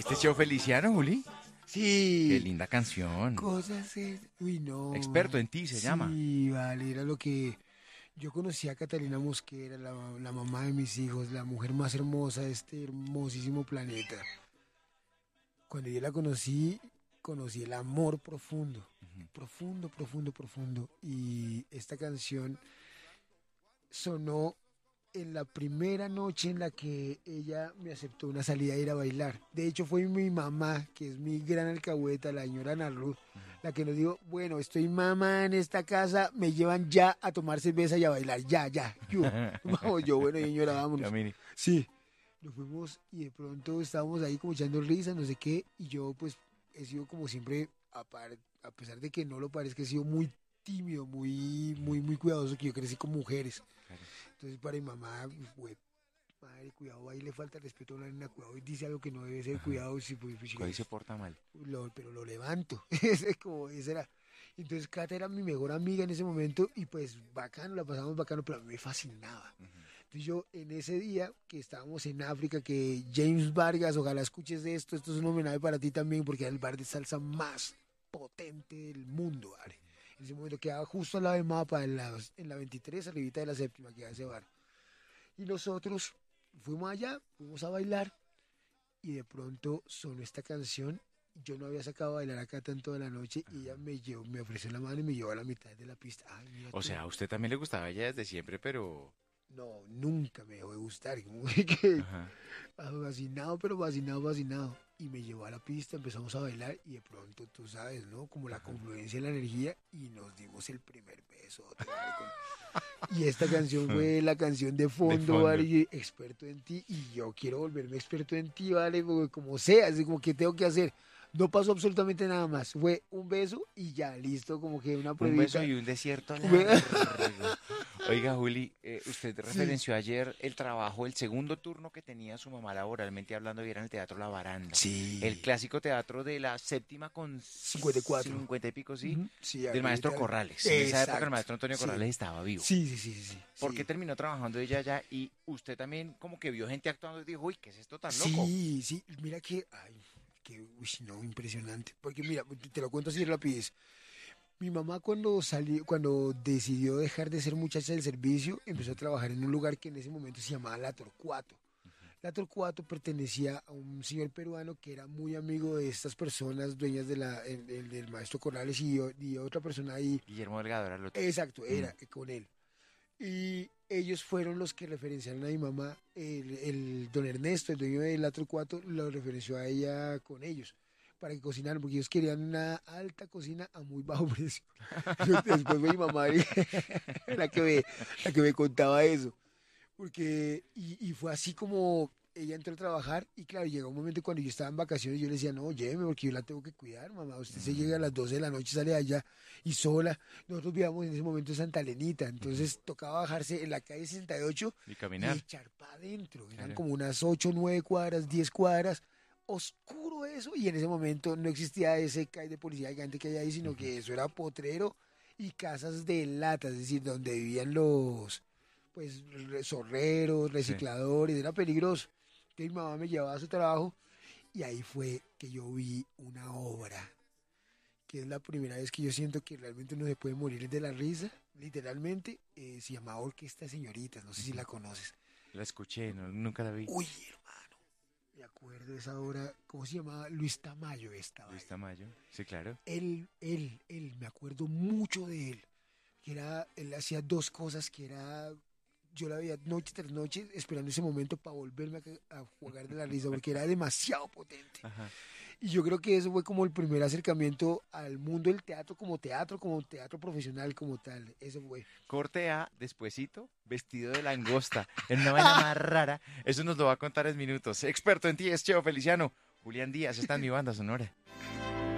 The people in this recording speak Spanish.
¿Este es Cheo Feliciano, Juli? Sí. Qué linda canción. Cosas Uy, no. Experto en ti se llama. Sí, vale, era lo que... Yo conocí a Catalina Mosquera, la mamá de mis hijos, la mujer más hermosa de este hermosísimo planeta. Cuando yo la conocí el amor profundo, profundo, profundo, profundo. Y esta canción sonó en la primera noche en la que ella me aceptó una salida a ir a bailar. De hecho, fue mi mamá, que es mi gran alcahueta, la señora Ana Ruth, la que nos dijo, bueno, estoy mamá en esta casa, me llevan ya a tomar cerveza y a bailar, ya, ya. Yo, vamos, yo, bueno, señora, vámonos. Camini. Sí, nos fuimos y de pronto estábamos ahí como echando risas, no sé qué, y yo pues he sido como siempre, a pesar de que no lo parezca, he sido muy tímido, muy cuidadoso, que yo crecí con mujeres. Claro. Entonces para mi mamá, güey, madre, cuidado, ahí le falta el respeto a una nena, cuidado, y dice algo que no debe ser, cuidado, si pues, Ahí se porta mal. pero lo levanto, ese era. Entonces Cata era mi mejor amiga en ese momento y pues bacano, la pasamos bacano, pero a mí me fascinaba. Entonces yo en ese día que estábamos en África, que James Vargas, ojalá escuches de esto es un homenaje para ti también, porque era el bar de salsa más potente del mundo, ¿vale? En ese momento quedaba justo al lado del mapa, en la 23, arribita de la séptima, quedaba ese bar. Y nosotros fuimos allá, fuimos a bailar, y de pronto sonó esta canción. Yo no había sacado a bailar a Cata en toda la noche, y ella me ofreció la mano y me llevó a la mitad de la pista. Ay, mira O tú. sea, a usted también le gustaba ella desde siempre, pero... No, nunca me dejó de gustar. Como que Ajá. fascinado, pero fascinado, fascinado. Y me llevó a la pista, empezamos a bailar y de pronto, tú sabes, ¿no? Como la confluencia de la energía y nos dimos el primer beso. Y esta canción fue la canción de fondo, ¿vale? Y experto en ti. Y yo quiero volverme experto en ti, ¿vale? Porque como sea, así como que tengo que hacer. No pasó absolutamente nada más. Fue un beso y ya, listo, como que una Un pruebita. beso y un desierto largo. Oiga, Juli, usted referenció ayer el trabajo, el segundo turno que tenía su mamá laboralmente hablando y era en el Teatro La Baranda. Sí. El clásico teatro de la séptima con 54. 50 y pico, sí. Sí, Del maestro ahorita- Corrales. En esa época el Exacto. maestro Antonio Sí. Corrales estaba vivo. Sí, sí, sí, sí, sí. ¿Por Sí. qué terminó trabajando ella allá? Y usted también como que vio gente actuando y dijo, uy, ¿qué es esto tan loco? Sí, sí, mira que, ay, que, uy, no, impresionante. Porque mira, te lo cuento así rapidez. Mi mamá cuando decidió dejar de ser muchacha del servicio, empezó a trabajar en un lugar que en ese momento se llamaba La Torcuato. La Torcuato pertenecía a un señor peruano que era muy amigo de estas personas, dueñas del maestro Corrales y otra persona ahí. Guillermo Delgado era el otro. Exacto, era con él. Y ellos fueron los que referenciaron a mi mamá. El don Ernesto, el dueño del Atro 4, lo referenció a ella con ellos para que cocinaran, porque ellos querían una alta cocina a muy bajo precio. Después fue mi mamá la que me contaba eso. Y fue así como ella entró a trabajar y claro, llegó un momento cuando yo estaba en vacaciones, yo le decía, no, lléveme porque yo la tengo que cuidar, mamá, usted se llega a las 12 de la noche, sale allá y sola. Nosotros vivíamos en ese momento en Santa Lenita, entonces tocaba bajarse en la calle 68 Y y caminar. echar para adentro. Eran Claro. como unas 8, 9 cuadras, 10 cuadras, oscuro eso, y en ese momento no existía ese CAI de policía gigante que hay ahí, sino que eso era potrero y casas de lata, es decir, donde vivían los pues zorreros, recicladores, era peligroso. Entonces mi mamá me llevaba a su trabajo y ahí fue que yo vi una obra, que es la primera vez que yo siento que realmente uno se puede morir de la risa, literalmente, se llamaba Orquesta de Señoritas, no sé si la conoces. La escuché, no, nunca la vi. Uy, hermano, me acuerdo de esa obra, ¿cómo se llamaba? Luis Tamayo estaba Luis ahí. Tamayo, sí, claro. Me acuerdo mucho de él, él hacía dos cosas que era yo la veía noche tras noche esperando ese momento para volverme a jugar de la risa porque era demasiado potente. Ajá. Y yo creo que eso fue como el primer acercamiento al mundo del teatro como teatro profesional como tal. Eso fue. Corte A, despuesito, vestido de langosta, en una vaina más rara. Eso nos lo va a contar en minutos. Experto en ti es Cheo Feliciano. Julián Díaz está en mi banda sonora.